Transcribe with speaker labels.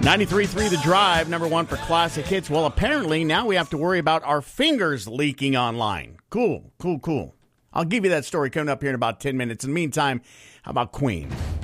Speaker 1: 93.3 The Drive, number one for classic hits. Well, apparently now we have to worry about our fingers leaking online. Cool. I'll give you that story coming up here in about 10 minutes. In the meantime, how about Queen?